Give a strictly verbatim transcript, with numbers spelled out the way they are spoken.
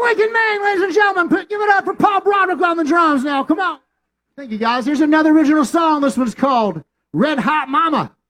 Wicked Man, ladies and gentlemen. Put, give it up for Paul Broderick on the drums now. Come on. Thank you, guys. Here's another original song. This one's called Red Hot Mama.